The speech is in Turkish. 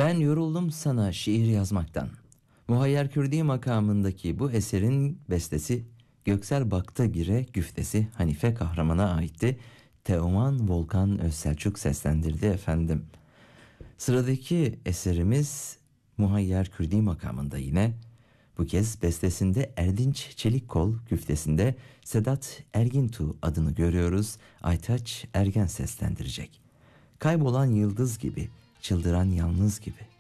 Ben yoruldum sana şiir yazmaktan. Muhayyer Kürdi makamındaki bu eserin bestesi Göksel Baktagir'e güftesi Hanife Kahraman'a aitti. Teoman Volkan Özselçuk seslendirdi efendim. Sıradaki eserimiz Muhayyer Kürdi makamında yine. Bu kez bestesinde Erdinç Çelikkol, güftesinde Sedat Ergintu adını görüyoruz. Aytaç Ergen seslendirecek. Kaybolan yıldız gibi, çıldıran yalnız gibi.